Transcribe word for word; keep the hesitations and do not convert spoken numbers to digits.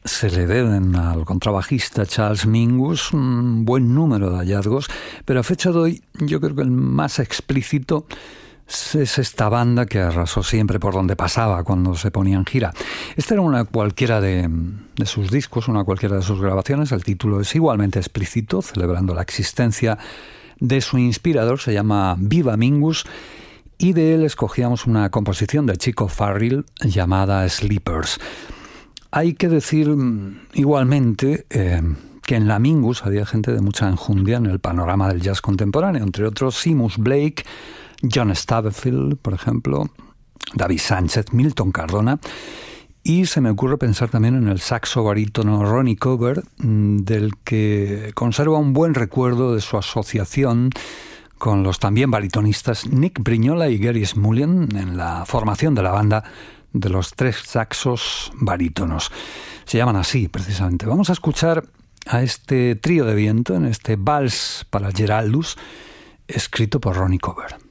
se le deben al contrabajista Charles Mingus un buen número de hallazgos, pero a fecha de hoy yo creo que el más explícito es esta banda que arrasó siempre por donde pasaba cuando se ponía en gira. Esta era una cualquiera de, de sus discos, una cualquiera de sus grabaciones. El título es igualmente explícito, celebrando la existencia de su inspirador. Se llama Viva Mingus, y de él escogíamos una composición de Chico Farrill llamada Sleepers. Hay que decir igualmente eh, que en la Mingus había gente de mucha enjundia en el panorama del jazz contemporáneo, entre otros Seamus Blake, John Stubblefield, por ejemplo, David Sánchez, Milton Cardona, y se me ocurre pensar también en el saxo barítono Ronnie Cover, del que conserva un buen recuerdo de su asociación con los también baritonistas Nick Brignola y Gary Smulyan en la formación de la banda de los tres saxos barítonos. Se llaman así, precisamente. Vamos a escuchar a este trío de viento en este vals para Geraldus, escrito por Ronnie Cover.